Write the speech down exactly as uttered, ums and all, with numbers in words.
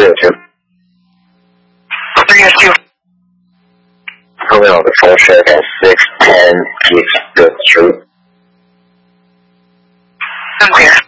zero two. three two. Going on the full check at six ten East Fifth Street. I'm clear.